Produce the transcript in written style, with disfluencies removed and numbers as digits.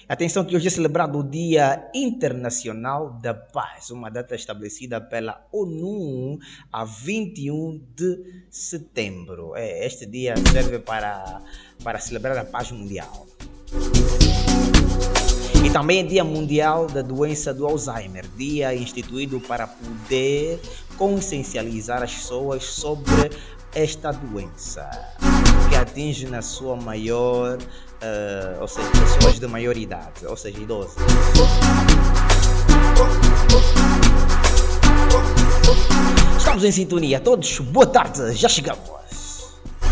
Atenção que hoje é celebrado o Dia Internacional da Paz, uma data estabelecida pela ONU a 21 de setembro. Este dia serve para celebrar a paz mundial. E também é Dia Mundial da Doença do Alzheimer, dia instituído para poder consciencializar as pessoas sobre esta doença, que atinge na sua maior, ou seja, pessoas de maior idade, ou seja, idosos. Estamos em sintonia, todos, boa tarde, já chegamos.